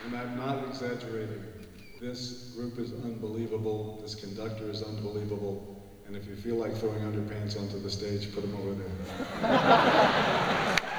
and I'm not exaggerating. This group is unbelievable, this conductor is unbelievable, and if you feel like throwing underpants onto the stage, put them over there.